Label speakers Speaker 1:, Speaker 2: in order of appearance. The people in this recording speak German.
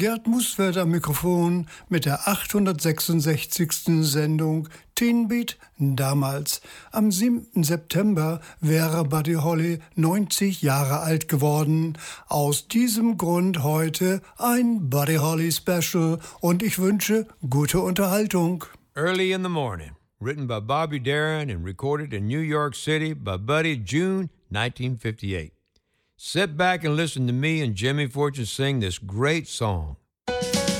Speaker 1: Gerd Musfeld am Mikrofon mit der 866. Sendung Teen Beat damals. Am 7. September wäre Buddy Holly 90 Jahre alt geworden. Aus diesem Grund heute ein Buddy Holly Special und ich wünsche gute Unterhaltung.
Speaker 2: Early in the Morning, written by Bobby Darin and recorded in New York City by Buddy June 1958. Sit back and listen to me and Jimmy Fortune sing this great song.